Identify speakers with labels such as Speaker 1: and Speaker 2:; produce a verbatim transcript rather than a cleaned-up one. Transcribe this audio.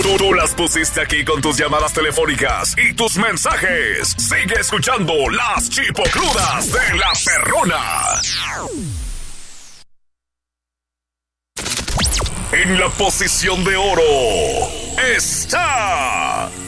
Speaker 1: Tú, tú las pusiste aquí con tus llamadas telefónicas y tus mensajes. Sigue escuchando las chipocludas de La Perrona. En la posición de oro está